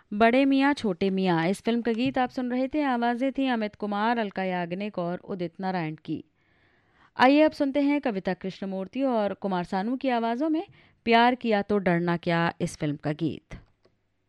बड़े मियाँ छोटे मियाँ इस फिल्म का गीत आप सुन रहे थे। आवाज़ें थी अमित कुमार, अलका याग्निक और उदित नारायण की। आइए अब सुनते हैं कविता कृष्णमूर्ति और कुमार सानू की आवाज़ों में प्यार किया तो डरना क्या इस फिल्म का गीत।